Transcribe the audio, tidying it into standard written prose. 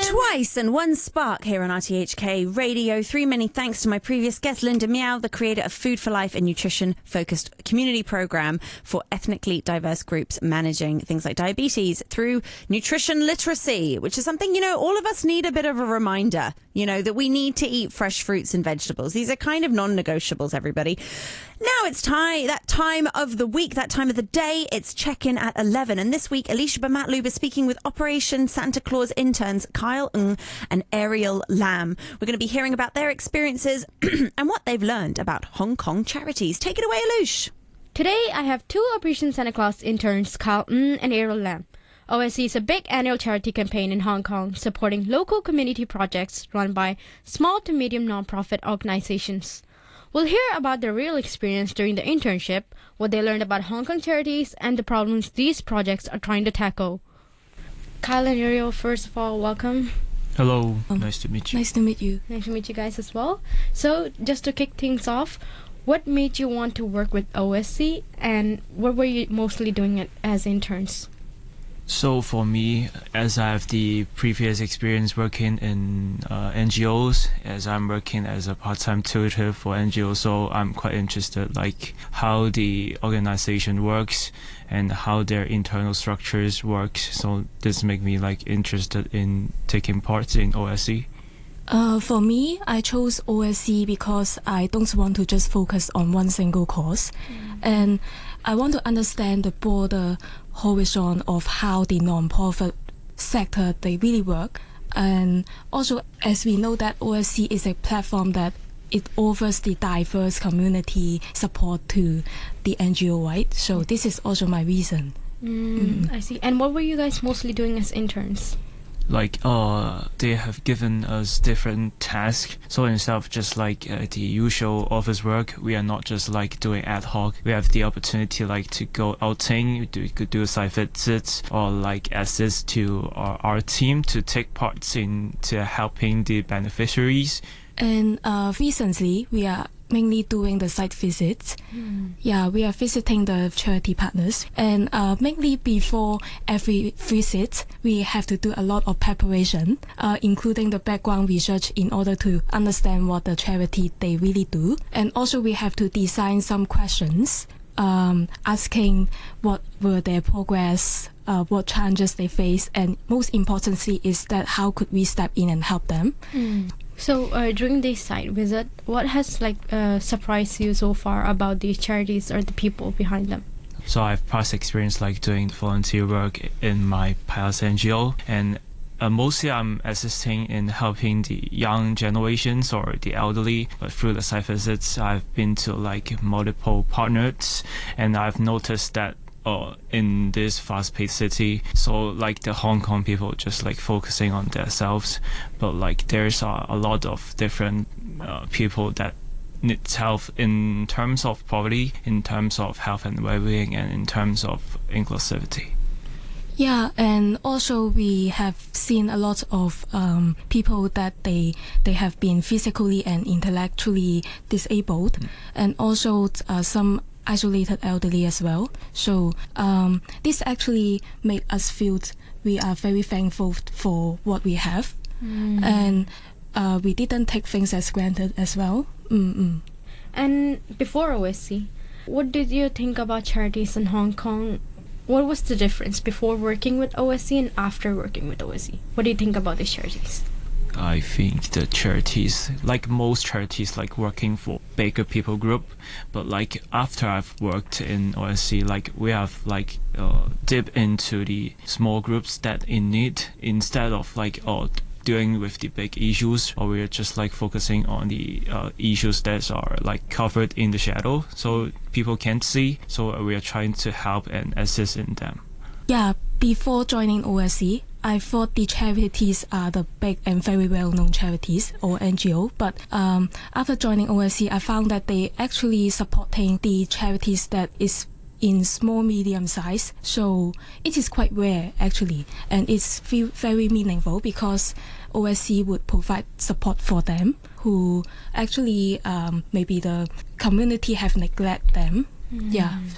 Twice and one spark here on RTHK Radio 3. Many thanks to my previous guest, Linda Miao, the creator of Food for Life, a nutrition-focused community program for ethnically diverse groups managing things like diabetes through nutrition literacy, which is something, all of us need a bit of a reminder, that we need to eat fresh fruits and vegetables. These are kind of non-negotiables, everybody. Now it's that time of the week, that time of the day. It's check-in at 11. And this week, Alicia Bamatlube is speaking with Operation Santa Claus interns Kyle Ng and Ariel Lam. We're going to be hearing about their experiences and what they've learned about Hong Kong charities. Take it away, Alush. Today, I have two Operation Santa Claus interns, Kyle Ng and Ariel Lam. OSC is a big annual charity campaign in Hong Kong supporting local community projects run by small to medium non-profit organizations. We'll hear about their real experience during the internship, what they learned about Hong Kong charities, and the problems these projects are trying to tackle. Kyle and Ariel, first of all, welcome. Hello, nice to meet you. Nice to meet you. Nice to meet you guys as well. So, just to kick things off, what made you want to work with OSC, and what were you mostly doing as interns? So for me, as I have the previous experience working in NGOs, as I'm working as a part-time tutor for NGOs, so I'm quite interested like how the organization works and how their internal structures work. So this make me like interested in taking part in OSC. For me, I chose OSC because I don't want to just focus on one single cause. And I want to understand the broader horizon of how the non-profit sector, they really work. And also, as we know that OSC is a platform that it offers the diverse community support to the NGO, right? So this is also my reason. I see. And what were you guys mostly doing as interns? Like they have given us different tasks, so instead of just like the usual office work, we are not just like doing ad hoc. We have the opportunity like to go outing, do site visits, or like assist to our team to take part in to helping the beneficiaries. And recently we are mainly doing the site visits. Yeah, we are visiting the charity partners, and mainly before every visit we have to do a lot of preparation, including the background research in order to understand what the charity they really do. And also we have to design some questions asking what were their progress, what challenges they face, and most importantly is that how could we step in and help them. So during this site visit, what has surprised you so far about these charities or the people behind them? So I have past experience like doing volunteer work in my past NGO, and mostly I'm assisting in helping the young generations or the elderly. But through the site visits, I've been to like multiple partners, and I've noticed that in this fast-paced city, so like the Hong Kong people just like focusing on themselves, but like there's a lot of different people that need help in terms of poverty, in terms of health and well-being, and in terms of inclusivity. Yeah, and also we have seen a lot of people that they have been physically and intellectually disabled, and also some isolated elderly as well. So this actually made us feel we are very thankful for what we have, and we didn't take things as granted as well. And before OSC, what did you think about charities in Hong Kong? What was the difference before working with OSC and after working with OSC? What do you think about these charities? I think the charities, like most charities, like working for bigger people group, but like after I've worked in OSC, like we have like dip into the small groups that in need, instead of like dealing with the big issues, or we're just like focusing on the issues that are like covered in the shadow, so people can't see. So we are trying to help and assist in them. Yeah, before joining OSC, I thought the charities are the big and very well-known charities or NGO, but after joining OSC, I found that they actually supporting the charities that is in small medium size, so it is quite rare actually, and it's very meaningful because OSC would provide support for them who actually maybe the community have neglected them. Yeah,